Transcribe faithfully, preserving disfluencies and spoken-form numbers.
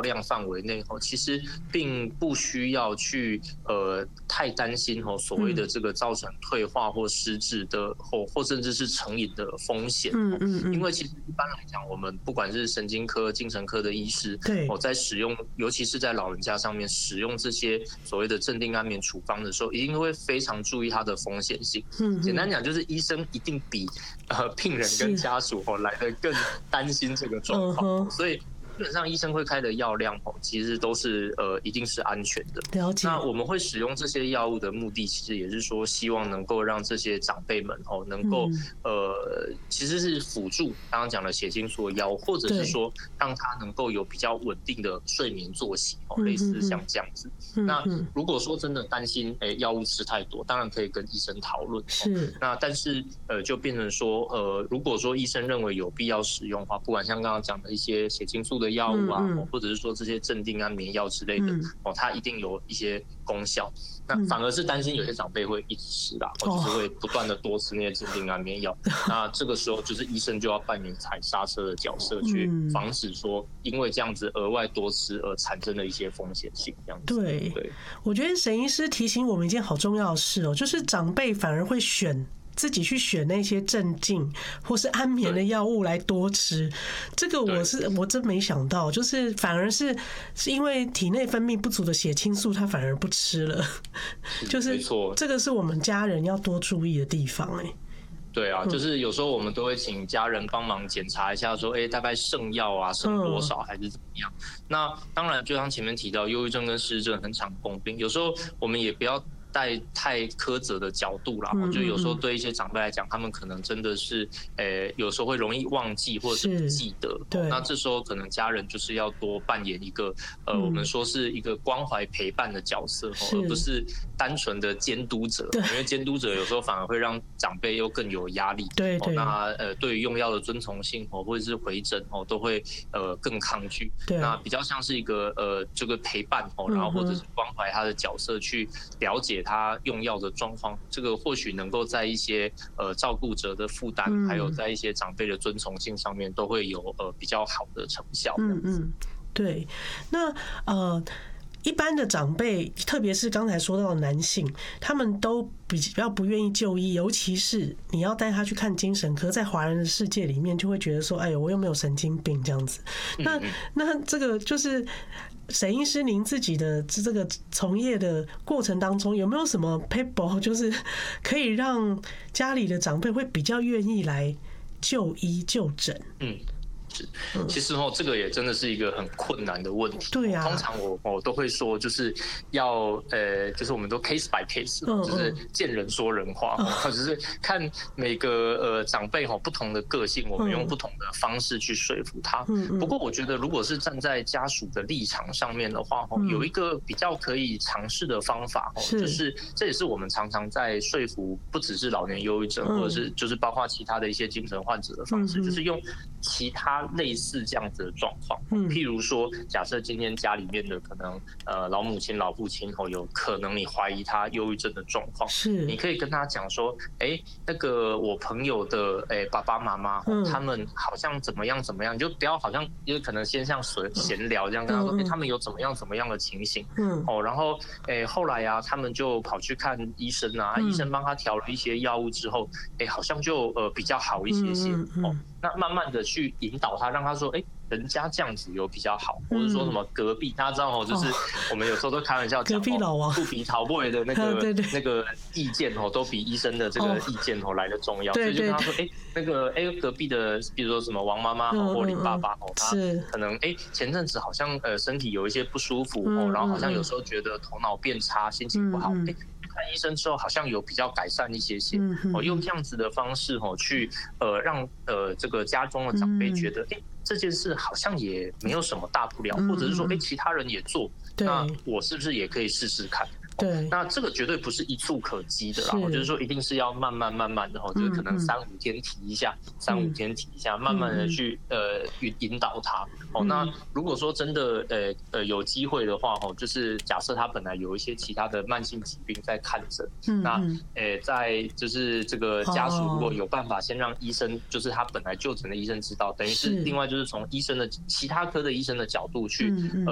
量范围内哦，其实并不需要去呃太担心哦所谓的这个造成退化或失智的或或甚至是成瘾的风险。嗯嗯嗯。因为其实一般来讲，我们不管是神经科、精神科的医师，对哦，在使用，尤其是在老人家上面使用这些所谓的镇定安眠处方的时候，一定会非常注意它的风险性。嗯。简单讲，就是医生一定比呃病人跟家属哦来得更担心这个状况，所以基本上医生会开的药量哦，其实都是呃一定是安全的。了解。那我们会使用这些药物的目的，其实也是说希望能够让这些长辈们哦能够、嗯、呃其实是辅助刚刚讲的血清素的药，或者是说让他能够有比较稳定的睡眠作息哦，类似像这样子。嗯、那如果说真的担心哎药物吃太多，当然可以跟医生讨论。是、哦。那但是呃就变成说呃如果说医生认为有必要使用的话，不管像刚刚讲的一些血清素的药物啊、嗯嗯，或者是说这些镇定安眠药之类的、嗯、哦，它一定有一些功效。那反而是担心有些长辈会一直吃啦，或者是会不断的多吃那些镇定安眠药。那这个时候就是医生就要扮演踩刹车的角色，去防止说因为这样子额外多吃而产生的一些风险性。这样子。对，对， 我觉得沈医师提醒我们一件好重要的事哦，就是长辈反而会选。自己去选那些镇静或是安眠的药物来多吃，这个我是我真没想到，就是反而是是因为体内分泌不足的血清素，他反而不吃了，就是这个是我们家人要多注意的地方哎、欸。 对啊，就是有时候我们都会请家人帮忙检查一下，说，哎、欸，大概剩药啊，剩多少还是怎么样？嗯、那当然，就像前面提到，忧郁症跟失智症很常共病，有时候我们也不要带太苛责的角度啦，我觉得有时候对一些长辈来讲，他们可能真的是，呃，有时候会容易忘记或者是不记得。对。那这时候可能家人就是要多扮演一个，呃，我们说是一个关怀陪伴的角色，而不是单纯的监督者。因为监督者有时候反而会让长辈又更有压力。对对。那呃，对于用药的遵从性哦，或者是回诊哦，都会呃更抗拒。对。那比较像是一个呃这个陪伴哦，然后或者是关怀他的角色去了解他用药的状况，这个或许能够在一些呃照顾者的负担、嗯，还有在一些长辈的遵从性上面，都会有呃比较好的成效。嗯嗯， 对。那呃。一般的长辈，特别是刚才说到的男性，他们都比较不愿意就医，尤其是你要带他去看精神科，在华人的世界里面，就会觉得说：“哎呦，我又没有神经病这样子。”那那这个就是沈医师，您自己的这个从业的过程当中，有没有什么 paper 就是可以让家里的长辈会比较愿意来就医就诊？嗯。 其实哦，这个也真的是一个很困难的问题。对啊，通常我我都会说，就是要呃，就是我们都 case by case，、嗯、就是见人说人话，嗯、就是看每个呃长辈哈不同的个性，我们用不同的方式去说服他。嗯、不过我觉得，如果是站在家属的立场上面的话，嗯、有一个比较可以尝试的方法，是就是这也是我们常常在说服不只是老年忧郁症，嗯、或者是就是包括其他的一些精神患者的方式，嗯、就是用其他类似这样子的状况，嗯，譬如说，假设今天家里面的可能呃老母亲、老父亲哦，有可能你怀疑他忧郁症的状况，是，你可以跟他讲说，哎、欸，那个我朋友的哎、欸、爸爸妈妈、嗯，他们好像怎么样怎么样，你就不要好像因为可能先像闲聊这样跟他说，哎、嗯欸，他们有怎么样怎么样的情形，嗯，哦，然后哎、欸、后来啊，他们就跑去看医生啊，嗯、医生帮他调了一些药物之后，哎、欸，好像就呃比较好一些些，嗯嗯、哦。那慢慢的去引导他，让他说，哎、欸，人家这样子有比较好，或者说什么隔壁，大家知道哦，就是我们有时候都开玩笑讲， 隔壁老王不比陶 boy 的那个对对那个意见哦，都比医生的这个意见哦来的重要，所以就跟他说，哎、欸，那个哎、欸、隔壁的，比如说什么王妈妈或林爸爸哦，他可能哎、欸、前阵子好像呃身体有一些不舒服哦，然后好像有时候觉得头脑变差，心情不好，哎、欸。看医生之后好像有比较改善一些些，哦，用这样子的方式哦去呃让呃这个家中的长辈觉得，哎、欸，这件事好像也没有什么大不了，或者是说，哎、欸，其他人也做，那我是不是也可以试试看？对，那这个绝对不是一触可及的啦，就是说一定是要慢慢慢慢的哈，就是可能三五天提一下，三五天提一下，慢慢的去呃引引导他。哦，那如果说真的呃呃有机会的话，哈，就是假设他本来有一些其他的慢性疾病在看诊，那呃在就是这个家属如果有办法先让医生，就是他本来就诊的医生知道，等于是另外就是从医生的其他科的医生的角度去